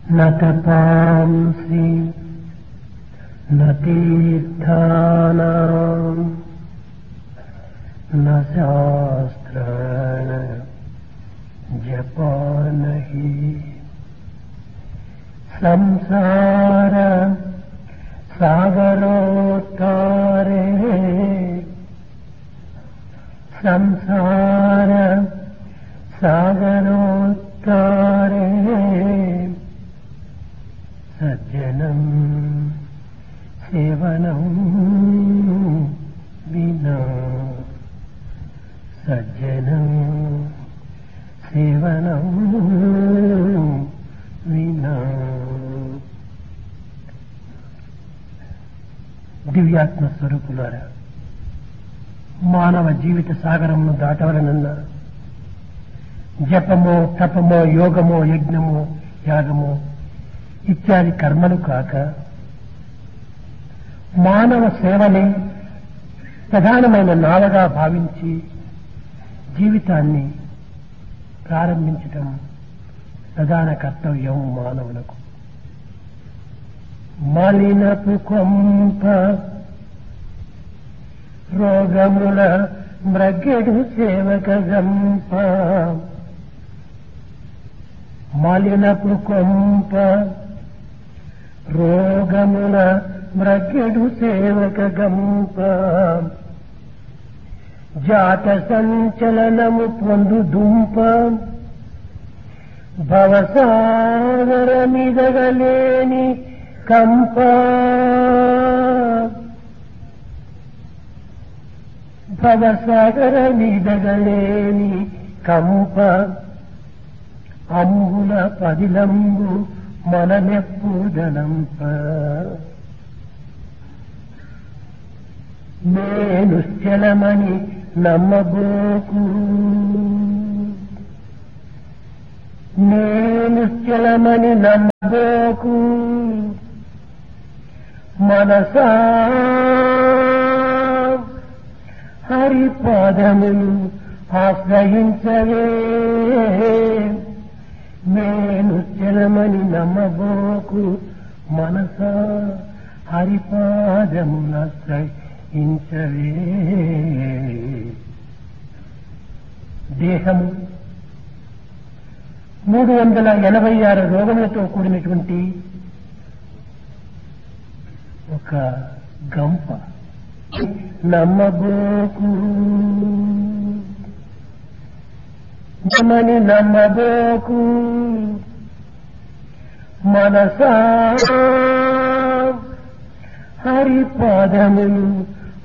न तपांसि न तीर्थानां न शास्त्राण जपान हि संसार सागरोत्तारे संसार सागरोत्तारे सज्जनं सेवनं विना सज्जनं सेवनं विना దివ్యాత్మ స్వరూపులారా, మానవ జీవిత సాగరమును దాటవలనన్నా జపమో తపమో యోగమో యజ్ఞమో యాగమో ఇత్యాది కర్మలు కాక మానవ సేవని ప్రధానమైన నావగా భావించి జీవితాన్ని ప్రారంభించటం ప్రధాన కర్తవ్యం మానవులకు. మలినపు కొంప రోగముల మ్రగ్గెడు సేవక గంప మలినపు కొంప రోగముల మ్రగ్గెడు సేవక గంప జాత సంచలనము పొందు దుంప భవసాగర మిదగలేని కంప భవసాగర మిదగలేని కంప అంబుల పదిలంబు మనమెప్పుదలంప నేను స్థలమని నమ్మబోకు నేను స్థలమని నమ్మబోకు మనసా హరిపాదములు ఆశ్రయించవే నేను స్థలమని నమ్మబోకు మనసా హరిపాదములు ఆశ్రయించవే. దేహము 386 రోగములతో కూడినటువంటి ఒక గంప. నమ్మబోకు నమ్మని నమ్మబోకు మనసా హరిపాదములు